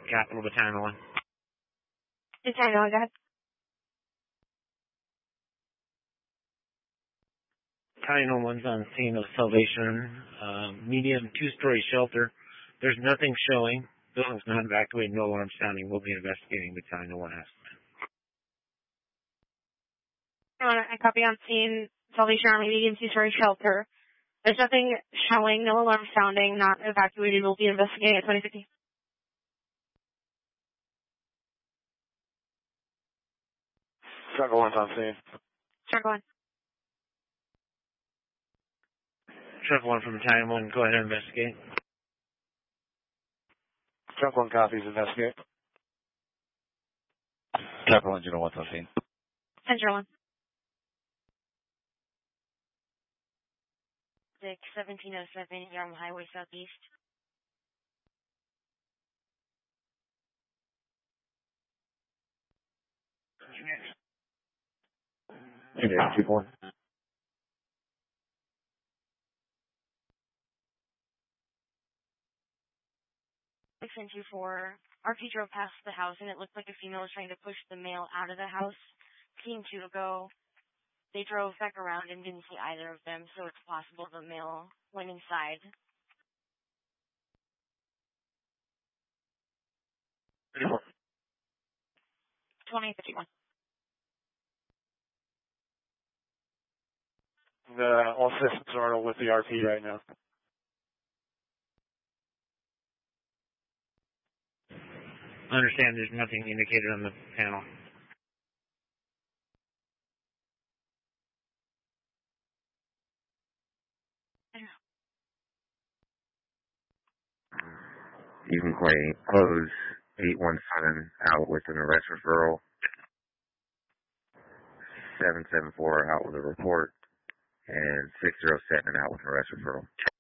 Capital Battalion 1. Battalion 1, go ahead. Battalion 1's on scene of Salvation, medium 2-story shelter. There's nothing showing. Building's not evacuated, no alarm sounding. We'll be investigating. Battalion 1 has to. I copy on scene, Salvation Army, medium 2-story shelter. There's nothing showing, no alarm sounding, not evacuated. We'll be investigating at 2050. Striker 1's on scene. Striker 1. Striker 1 from Battalion 1, go ahead and investigate. Striker 1 copies, investigate. Striker 1, 01's on scene. Center 1. 1707, Yarmouth Highway Southeast. Yeah, 2 point. Section 2-4. RP drove past the house and it looked like a female was trying to push the male out of the house. Team 2 to go. They drove back around and didn't see either of them, so it's possible the male went inside. 2051. All systems are with the RP right now. I understand there's nothing indicated on the panel. Even Clay, close 817 out with an arrest referral. 774 out with a report. And 607 out with an arrest referral.